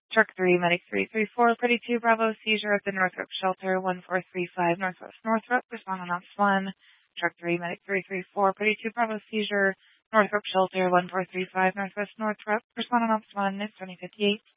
Truck 3, Medic 334, Pretty 2, Bravo, seizure at the Northrop Shelter, 1435 Northwest Northrop, respond on Ops 1. Truck 3, Medic 334, Pretty 2, Bravo, seizure, Northrop Shelter, 1435 Northwest Northrop, respond on Ops 1, it's 2058.